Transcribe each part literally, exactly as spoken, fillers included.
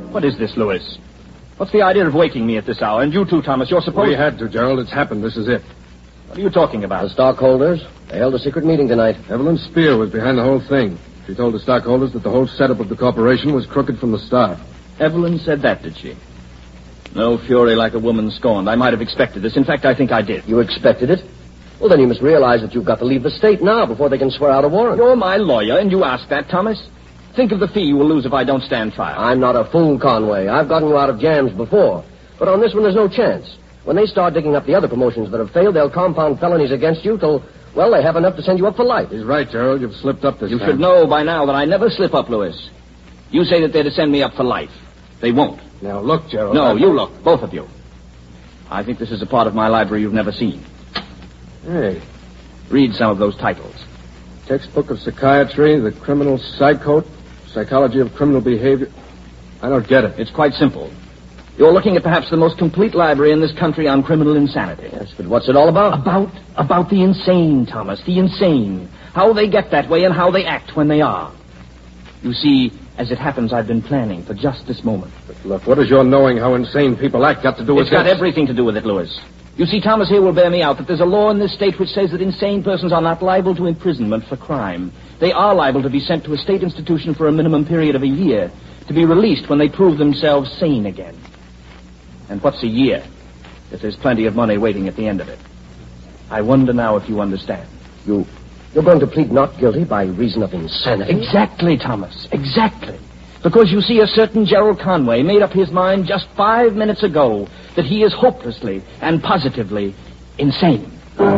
What is this, Lewis? What's the idea of waking me at this hour? And you too, Thomas, you're supposed... We had to, Gerald. It's happened. This is it. What are you talking about? The stockholders. They held a secret meeting tonight. Evelyn Spear was behind the whole thing. She told the stockholders that the whole setup of the corporation was crooked from the start. Evelyn said that, did she? No fury like a woman scorned. I might have expected this. In fact, I think I did. You expected it? Well, then you must realize that you've got to leave the state now before they can swear out a warrant. You're my lawyer, and you ask that, Thomas? Think of the fee you will lose if I don't stand trial. I'm not a fool, Conway. I've gotten you out of jams before. But on this one, there's no chance. When they start digging up the other promotions that have failed, they'll compound felonies against you till, well, they have enough to send you up for life. He's right, Gerald. You've slipped up this You time. should know by now that I never slip up, Lewis. You say that they're to send me up for life. They won't. Now, look, Gerald. No, I... you look. Both of you. I think this is a part of my library you've never seen. Hey. Read some of those titles. Textbook of Psychiatry, The Criminal Psychote, Psychology of Criminal Behavior. I don't get it. It's quite simple. You're looking at perhaps the most complete library in this country on criminal insanity. Yes, but what's it all about? About, about the insane, Thomas, the insane. How they get that way and how they act when they are. You see, as it happens, I've been planning for just this moment. But look, what does your knowing how insane people act got to do with It's got this? everything to do with it, Lewis. You see, Thomas here will bear me out that there's a law in this state which says that insane persons are not liable to imprisonment for crime. They are liable to be sent to a state institution for a minimum period of a year, to be released when they prove themselves sane again. And what's a year, if there's plenty of money waiting at the end of it? I wonder now if you understand. You, you're going to plead not guilty by reason of insanity? Exactly, Thomas, exactly. Because you see, a certain Gerald Conway made up his mind just five minutes ago that he is hopelessly and positively insane.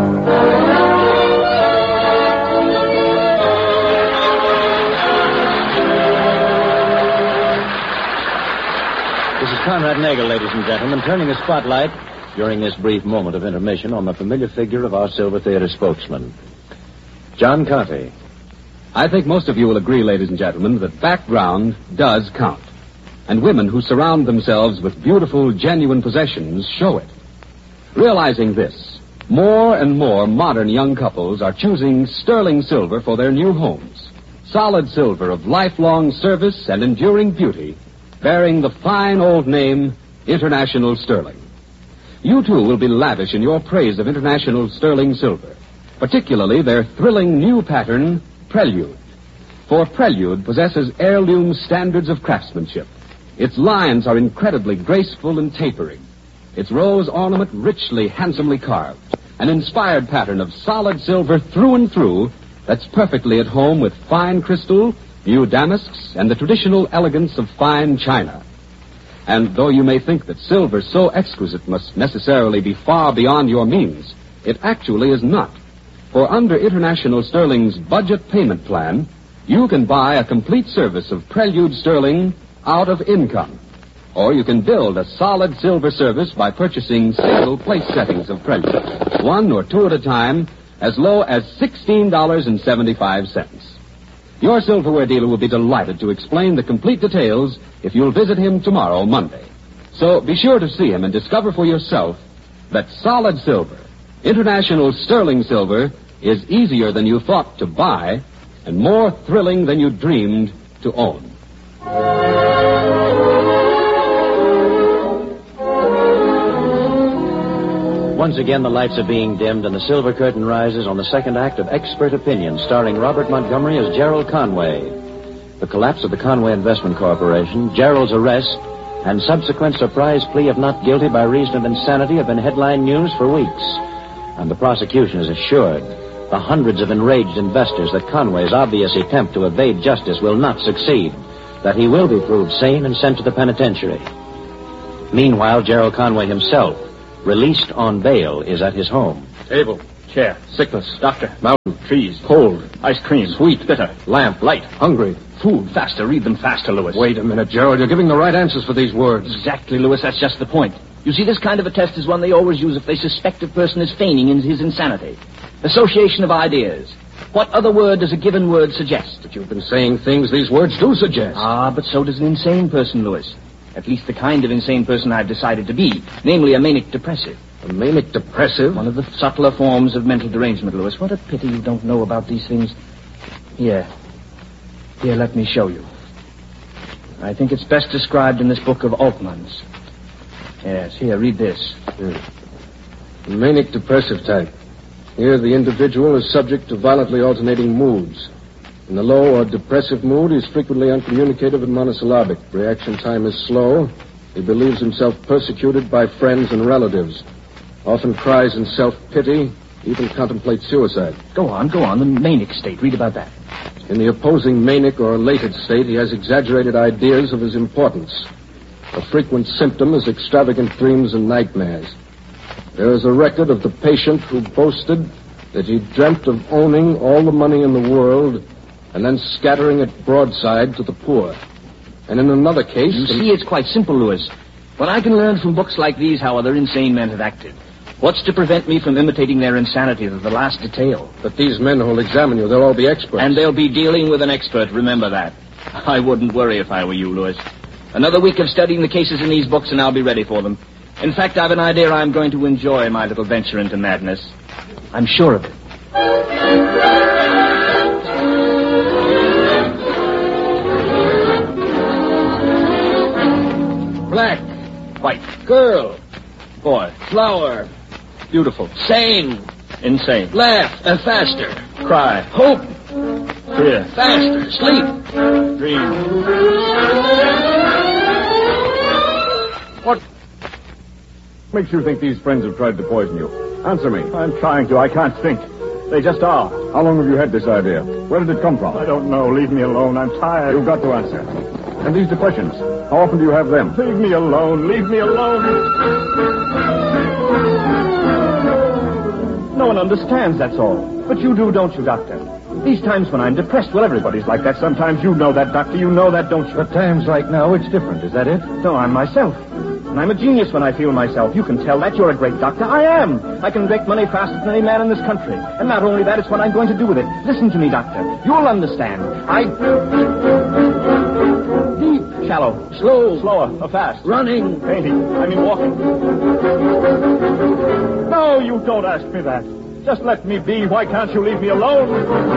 This is Conrad Nagel, ladies and gentlemen, turning a spotlight during this brief moment of intermission on the familiar figure of our Silver Theater spokesman, John Conte. I think most of you will agree, ladies and gentlemen, that background does count. And women who surround themselves with beautiful, genuine possessions show it. Realizing this, more and more modern young couples are choosing sterling silver for their new homes. Solid silver of lifelong service and enduring beauty, bearing the fine old name International Sterling. You, too, will be lavish in your praise of International Sterling silver, particularly their thrilling new pattern, Prelude. For Prelude possesses heirloom standards of craftsmanship. Its lines are incredibly graceful and tapering. Its rose ornament richly, handsomely carved. An inspired pattern of solid silver through and through that's perfectly at home with fine crystal, new damasks, and the traditional elegance of fine china. And though you may think that silver so exquisite must necessarily be far beyond your means, it actually is not. For under International Sterling's budget payment plan, you can buy a complete service of Prelude Sterling out of income. Or you can build a solid silver service by purchasing single place settings of Prelude, one or two at a time, as low as sixteen dollars and seventy-five cents. Your silverware dealer will be delighted to explain the complete details if you'll visit him tomorrow, Monday. So be sure to see him and discover for yourself that solid silver, International Sterling silver, is easier than you thought to buy and more thrilling than you dreamed to own. Once again, the lights are being dimmed and the silver curtain rises on the second act of Expert Opinion, starring Robert Montgomery as Gerald Conway. The collapse of the Conway Investment Corporation, Gerald's arrest, and subsequent surprise plea of not guilty by reason of insanity have been headline news for weeks. And the prosecution is assured the hundreds of enraged investors that Conway's obvious attempt to evade justice will not succeed, that he will be proved sane and sent to the penitentiary. Meanwhile, Gerald Conway himself, released on bail, is at his home. Table, chair, sickness, doctor, mountain, trees, cold, ice cream, sweet, bitter, lamp, light, hungry, food. Faster, read them faster, Lewis. Wait a minute, Gerald. You're giving the right answers for these words. Exactly, Lewis. That's just the point. You see, this kind of a test is one they always use if they suspect a person is feigning in his insanity. Association of ideas. What other word does a given word suggest? But you've been saying things these words do suggest. Ah, but so does an insane person, Lewis. At least the kind of insane person I've decided to be, namely a manic depressive. A manic depressive? One of the subtler forms of mental derangement, Lewis. What a pity you don't know about these things. Here. Here, let me show you. I think it's best described in this book of Altman's. Yes, here, read this. Yeah. Manic depressive type. Here, the individual is subject to violently alternating moods. In the low or depressive mood, he's frequently uncommunicative and monosyllabic. Reaction time is slow. He believes himself persecuted by friends and relatives. Often cries in self-pity, even contemplates suicide. Go on, go on. The manic state. Read about that. In the opposing manic or elated state, he has exaggerated ideas of his importance. A frequent symptom is extravagant dreams and nightmares. There is a record of the patient who boasted that he dreamt of owning all the money in the world and then scattering it broadside to the poor. And in another case... You see, it's quite simple, Louis. When I can learn from books like these how other insane men have acted, what's to prevent me from imitating their insanity to the last detail? But these men who'll examine you, they'll all be experts. And they'll be dealing with an expert, remember that. I wouldn't worry if I were you, Louis. Another week of studying the cases in these books and I'll be ready for them. In fact, I've an idea I'm going to enjoy my little venture into madness. I'm sure of it. Black. White. Girl. Boy. Flower. Beautiful. Sane. Insane. Laugh. Uh, faster. Cry. Hope. Fear. Faster. Sleep. Dream. What makes you think these friends have tried to poison you? Answer me. I'm trying to. I can't think. They just are. How long have you had this idea? Where did it come from? I don't know. Leave me alone. I'm tired. You've got to answer. And these depressions, how often do you have them? Leave me alone. Leave me alone. No one understands, that's all. But you do, don't you, Doctor? These times when I'm depressed, well, everybody's like that. Sometimes you know that, Doctor. You know that, don't you? At times like now, it's different. Is that it? No, I'm myself. And I'm a genius when I feel myself. You can tell that. You're a great doctor. I am. I can make money faster than any man in this country. And not only that, it's what I'm going to do with it. Listen to me, Doctor. You'll understand. I... Deep. Shallow. Slow. Slower. Or fast. Running. Painting. I mean walking. No, you don't ask me that. Just let me be. Why can't you leave me alone?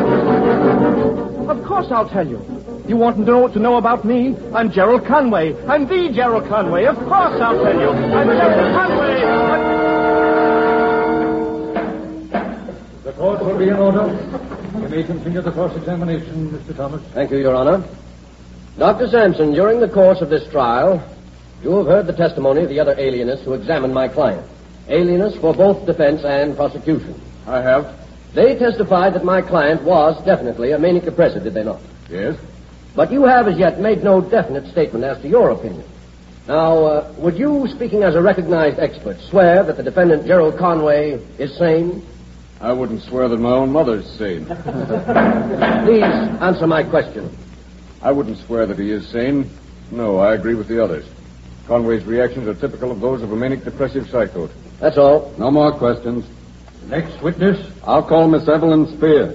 Of course I'll tell you. You want to know, to know about me? I'm Gerald Conway. I'm the Gerald Conway. Of course I'll tell you. I'm Gerald Conway. I'm... The court will be in order. You may continue the cross-examination, Mister Thomas. Thank you, Your Honor. Doctor Sampson, during the course of this trial, you have heard the testimony of the other alienists who examined my client. Alienists for both defense and prosecution. I have. They testified that my client was definitely a manic depressive, did they not? Yes. But you have as yet made no definite statement as to your opinion. Now, uh, would you, speaking as a recognized expert, swear that the defendant, Gerald Conway, is sane? I wouldn't swear that my own mother's sane. Please answer my question. I wouldn't swear that he is sane. No, I agree with the others. Conway's reactions are typical of those of a manic depressive psychote. That's all. No more questions. Next witness? I'll call Miss Evelyn Spear.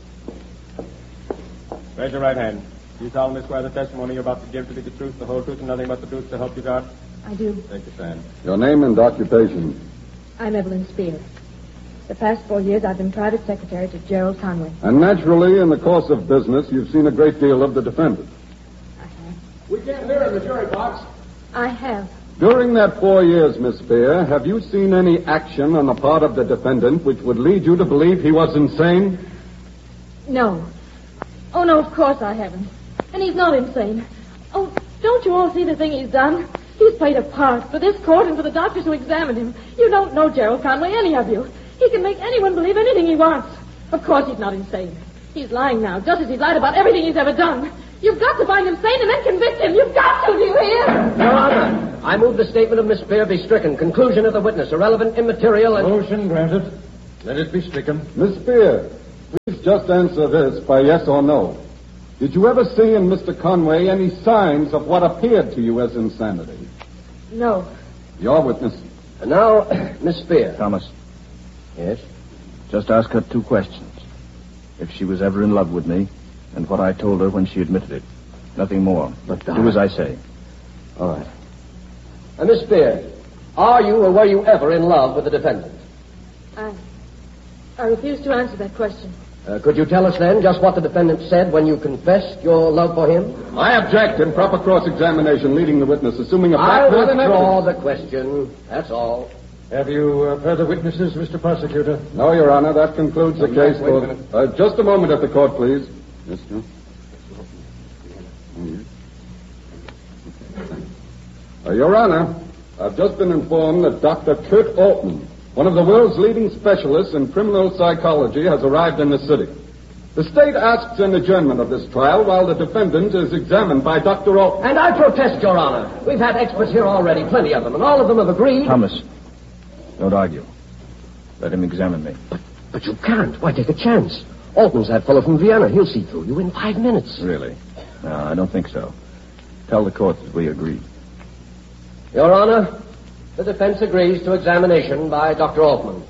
Raise your right hand. Do you solemnly swear the testimony you're about to give to be the truth, the whole truth, and nothing but the truth to help you God? I do. Take your stand. Your name and occupation. I'm Evelyn Spear. The past four years, I've been private secretary to Gerald Conway. And naturally, in the course of business, you've seen a great deal of the defendant. I have. We can't hear in the jury box. I have. During that four years, Miss Spear, have you seen any action on the part of the defendant which would lead you to believe he was insane? No. Oh, no, of course I haven't. And he's not insane. Oh, don't you all see the thing he's done? He's played a part for this court and for the doctors who examined him. You don't know Gerald Conway, any of you. He can make anyone believe anything he wants. Of course he's not insane. He's lying now, just as he's lied about everything he's ever done. You've got to find him sane and then convict him. You've got to, do you hear? Your Honor, I move the statement of Miss Spear be stricken. Conclusion of the witness, irrelevant, immaterial, and... Motion granted. Let it be stricken. Miss Spear, please just answer this by yes or no. Did you ever see in Mister Conway any signs of what appeared to you as insanity? No. Your witness. And now, Miss Spear. Thomas, Yes? just ask her two questions. If she was ever in love with me, and what I told her when she admitted it. Nothing more. But uh, do as I say. All right. Uh, Miss Spear, are you or were you ever in love with the defendant? I... I refuse to answer that question. Uh, could you tell us then just what the defendant said when you confessed your love for him? I object in proper cross-examination, leading the witness, assuming a I fact not an withdraw evidence. the question. That's all. Have you uh, further witnesses, Mister Prosecutor? No, Your Honor, that concludes the Oh, case. yes, wait a For minute. uh, just a moment at the court, please. Yes, sir. Uh, Your Honor, I've just been informed that Doctor Kurt Altman, one of the world's leading specialists in criminal psychology, has arrived in the city. The state asks an adjournment of this trial while the defendant is examined by Doctor Altman. And I protest, Your Honor. We've had experts here already, plenty of them, and all of them have agreed. Thomas, don't argue. Let him examine me. But, but you can't. Why take a chance? Altman's that fellow from Vienna. He'll see through you in five minutes. Really? No, I don't think so. Tell the court that we agree. Your Honor, the defense agrees to examination by Doctor Altman.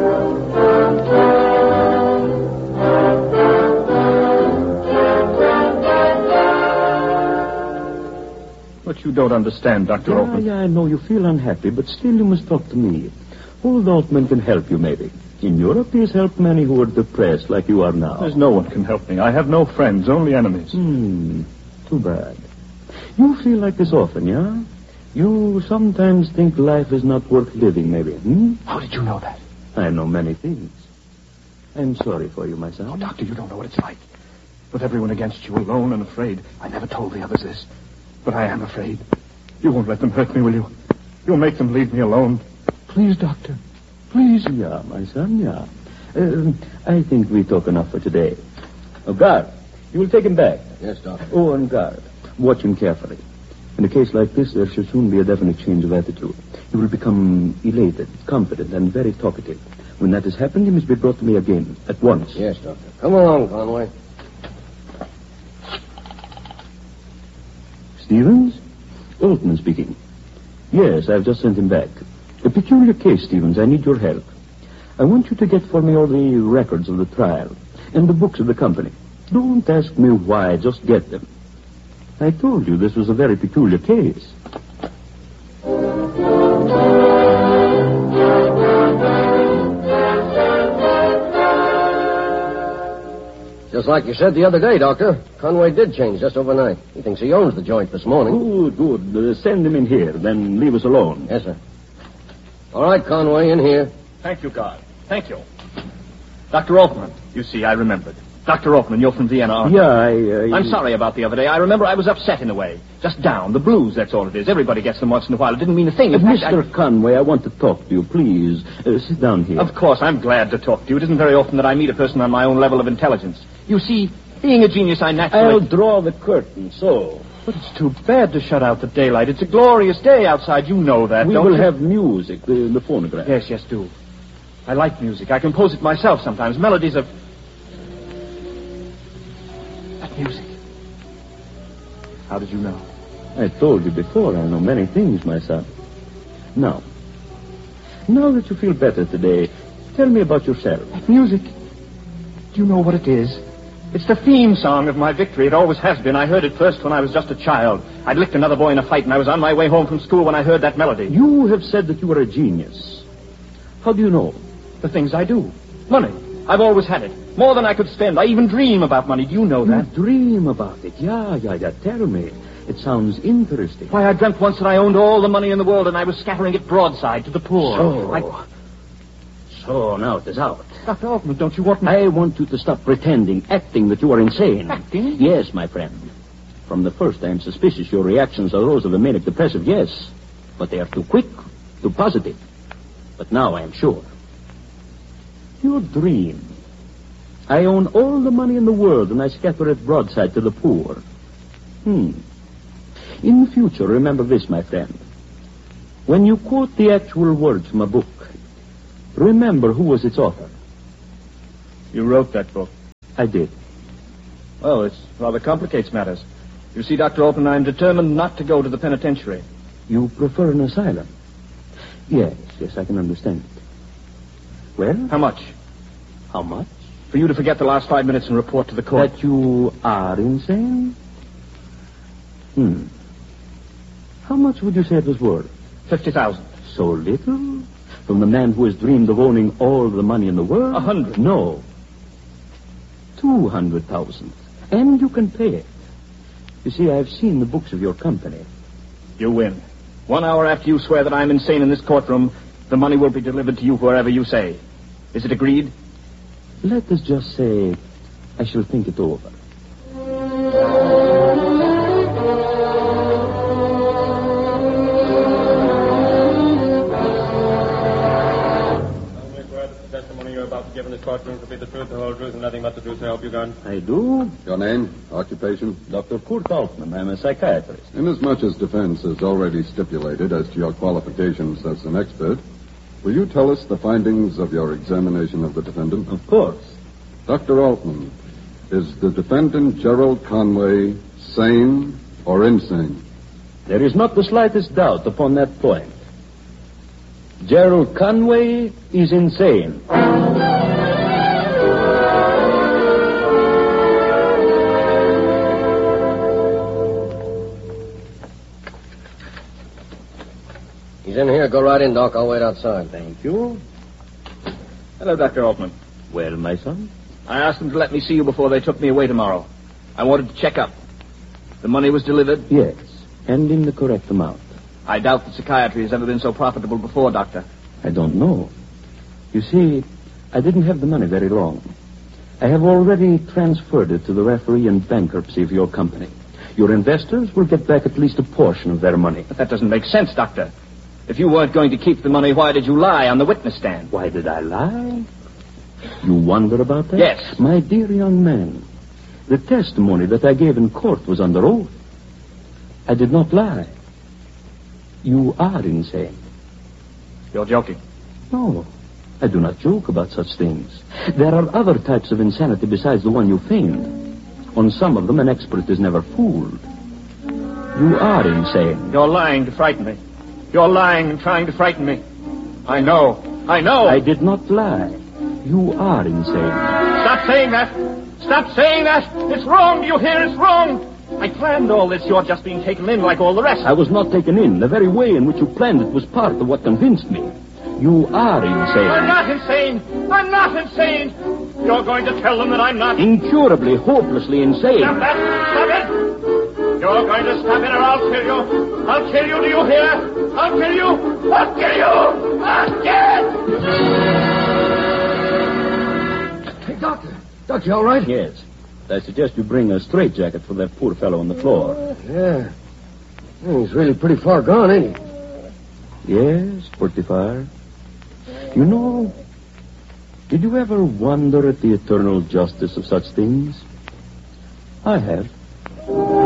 But you don't understand, Doctor Yeah, Altman. yeah, I know you feel unhappy, but still you must talk to me. Old Altman can help you, maybe. In Europe, he has helped many who are depressed like you are now. There's no one can help me. I have no friends, only enemies. Hmm, too bad. You feel like this often, yeah? You sometimes think life is not worth living, maybe, hmm? How did you know that? I know many things. I'm sorry for you, my son. Oh, Doctor, you don't know what it's like. With everyone against you, alone and afraid. I never told the others this, but I am afraid. You won't let them hurt me, will you? You'll make them leave me alone. Please, Doctor. Please. Yeah, my son, yeah. Uh, I think we talk enough for today. Oh, guard, you will take him back. Yes, Doctor. Oh, and guard, watch him carefully. In a case like this, there should soon be a definite change of attitude. He will become elated, confident, and very talkative. When that has happened, he must be brought to me again, at once. Yes, Doctor. Come along, Conway. Stevens? Altman speaking. Yes, I've just sent him back. A peculiar case, Stevens. I need your help. I want you to get for me all the records of the trial and the books of the company. Don't ask me why, just get them. I told you this was a very peculiar case. Just like you said the other day, Doctor. Conway did change just overnight. He thinks he owns the joint this morning. Good, good. Uh, send him in here, then leave us alone. Yes, sir. All right, Conway, in here. Thank you, guard. Thank you. Doctor Altman. You see, I remembered. Doctor Altman, you're from Vienna, aren't you? Yeah, I... Uh, I'm sorry about the other day. I remember I was upset in a way. Just down. The blues, that's all it is. Everybody gets them once in a while. It didn't mean a thing. In Uh, fact, Mister I... Conway, I want to talk to you, please. Uh, sit down here. Of course, I'm glad to talk to you. It isn't very often that I meet a person on my own level of intelligence. You see, being a genius, I naturally... I'll draw the curtain, so... But it's too bad to shut out the daylight. It's a glorious day outside. You know that, We don't will you? have music, the, the phonograph. Yes, yes, do. I like music. I compose it myself sometimes. Melodies of... That music. How did you know? I told you before, I know many things, my son. Now, now that you feel better today, tell me about yourself. That music. Do you know what it is? It's the theme song of my victory. It always has been. I heard it first when I was just a child. I'd licked another boy in a fight, and I was on my way home from school when I heard that melody. You have said that you are a genius. How do you know? The things I do. Money. I've always had it. More than I could spend. I even dream about money. Do you know that? You dream about it. Yeah, yeah, yeah. Tell me. It sounds interesting. Why, I dreamt once that I owned all the money in the world, and I was scattering it broadside to the poor. So, I... so now it is out. Doctor Altman, don't you want me... I want you to stop pretending, acting that you are insane. Acting? Yes, my friend. From the first, I am suspicious your reactions are those of a manic depressive, yes. But they are too quick, too positive. But now I am sure. Your dream. I own all the money in the world, and I scatter it broadside to the poor. Hmm. In the future, remember this, my friend. When you quote the actual words from a book, remember who was its author. You wrote that book. I did. Well, it rather complicates matters. You see, Doctor Altman, I'm determined not to go to the penitentiary. You prefer an asylum? Yes, yes, I can understand it. Well? How much? How much? For you to forget the last five minutes and report to the court. That you are insane? Hmm. How much would you say it was worth? Fifty thousand. So little? From the man who has dreamed of owning all the money in the world? A hundred. No. Two hundred thousand. And you can pay it. You see, I've seen the books of your company. You win. One hour after you swear that I'm insane in this courtroom, the money will be delivered to you wherever you say. Is it agreed? Let us just say I shall think it over. Given this courtroom to be the truth, the whole truth, and nothing but the truth to help you, God? I do. Your name, occupation? Doctor Kurt Altman. I'm a psychiatrist. Inasmuch as defense has already stipulated as to your qualifications as an expert, will you tell us the findings of your examination of the defendant? Of course. Doctor Altman, is the defendant Gerald Conway sane or insane? There is not the slightest doubt upon that point. Gerald Conway is insane. He's in here. Go right in, Doc. I'll wait outside. Thank you. Hello, Doctor Altman. Well, my son? I asked them to let me see you before they took me away tomorrow. I wanted to check up. The money was delivered? Yes, and in the correct amount. I doubt that psychiatry has ever been so profitable before, Doctor. I don't know. You see, I didn't have the money very long. I have already transferred it to the referee in bankruptcy of your company. Your investors will get back at least a portion of their money. But that doesn't make sense, Doctor. If you weren't going to keep the money, why did you lie on the witness stand? Why did I lie? You wonder about that? Yes. My dear young man, the testimony that I gave in court was under oath. I did not lie. You are insane. You're joking. No, I do not joke about such things. There are other types of insanity besides the one you feigned. On some of them, an expert is never fooled. You are insane. You're lying to frighten me. You're lying and trying to frighten me. I know. I know. I did not lie. You are insane. Stop saying that. Stop saying that. It's wrong. Do you hear? It's wrong. I planned all this. You're just being taken in like all the rest. I was not taken in. The very way in which you planned it was part of what convinced me. You are insane. I'm not insane. I'm not insane. You're going to tell them that I'm not... Incurably, hopelessly insane. Stop that. Stop it. You're going to stop it or I'll kill you. I'll kill you. Do you hear? I'll kill you. I'll kill you. I'll kill you. Hey, Doctor. Doctor, you all right? Yes. I suggest you bring a straitjacket for that poor fellow on the floor. Yeah. He's really pretty far gone, ain't he? Yes, pretty far. You know, did you ever wonder at the eternal justice of such things? I have.